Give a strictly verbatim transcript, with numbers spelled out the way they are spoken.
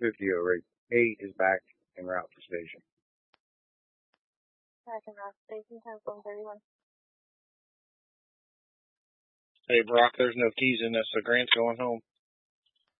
fifty over eight. eight is back en route to station. Back en route to station, ten one thirty-one. Hey, Brock, there's no keys in this, so Grant's going home.